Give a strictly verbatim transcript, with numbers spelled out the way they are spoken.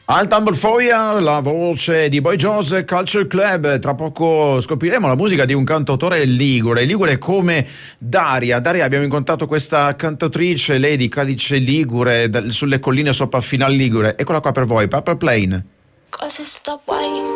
Al tambur-foia, la voce di Boy George Culture Club. Tra poco scopriremo la musica di un cantautore ligure, ligure come Daria. Daria, abbiamo incontrato questa cantautrice, lei di Cadice Ligure, sulle colline sopra Final Ligure. Eccola qua per voi, Purple Plain. Cose sto guai.